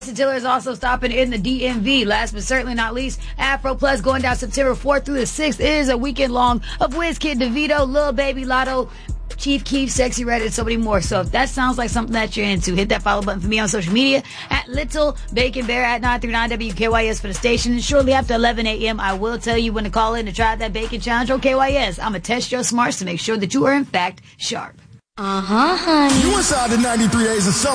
Tiller is also stopping in the DMV. Last but certainly not least, Afro Plus going down September 4th through the 6th. It is a weekend long of Wizkid, Davido, Lil Baby, Lotto, Chief Keef, Sexy Red, and so many more. So if that sounds like something that you're into, hit that follow button for me on social media at Little Bacon Bear at 939 WKYS for the station. And shortly after 11 a.m., I will tell you when to call in to try out that bacon challenge on KYS. I'm going to test your smarts to make sure that you are in fact sharp. Honey. You inside the 93 A's of summer.